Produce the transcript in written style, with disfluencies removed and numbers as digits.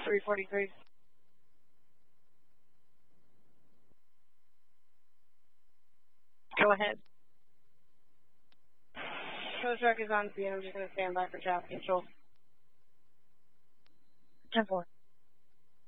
343. Go ahead. Tow truck is on scene. I'm just going to stand by for traffic control. 10-4.